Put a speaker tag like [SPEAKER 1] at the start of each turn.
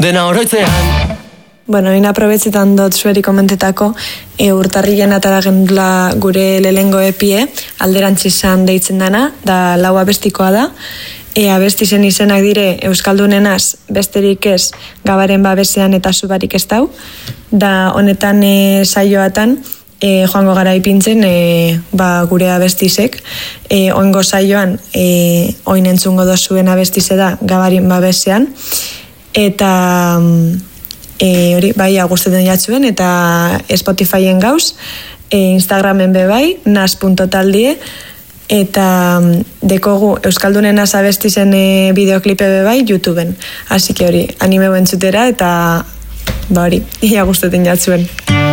[SPEAKER 1] dena oroitzean.
[SPEAKER 2] Bueno, ina aprobetzetan dut zueri komentetako, urtarrilen atara gendula gure lehengo epie, alderantzizan deitzen dana, da lau abestikoa da, abesti zen izenak dire Euskaldunenaz, besterik ez, Gabaren babesean eta Zubarik ez dau, da honetan saioatan, joango gara ipintzen gure abestizek, oingo saioan oin entzungo dozuen abestize da Gabaren babesean, eta hori, bai, agusteten jatzuen, eta Spotifyen gauz, Instagramen bebai, nas.taldie, eta dekogu Euskaldunen abestizen bideoklipe bebai YouTubeen. Así que hori, anime entzutera, eta hori, agusteten jatzuen.